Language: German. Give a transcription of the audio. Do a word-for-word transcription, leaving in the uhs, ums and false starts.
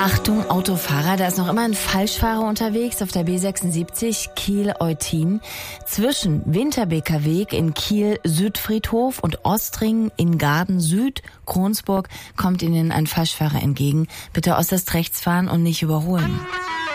Achtung, Autofahrer, da ist noch immer ein Falschfahrer unterwegs auf der B sechsundsiebzig Kiel-Eutin. Zwischen Winterbeker Weg in Kiel-Südfriedhof und Ostring in Garden-Süd, Kronsburg, kommt Ihnen ein Falschfahrer entgegen. Bitte äußerst rechts fahren und nicht überholen.